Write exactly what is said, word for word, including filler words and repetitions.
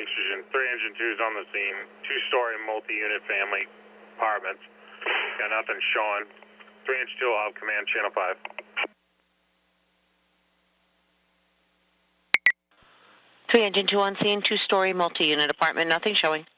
Oxygen. Three engine two's on the scene. Two-story multi-unit family apartments. Got nothing showing. Three engine two will have command channel five. Three engine two on scene, two-story multi-unit apartment, nothing showing.